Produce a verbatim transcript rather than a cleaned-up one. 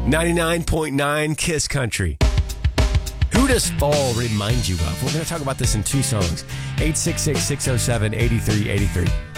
ninety-nine point nine Kiss Country. Who does fall remind you of? We're going to talk about this in two songs. eight six six, six oh seven, eight three eight three.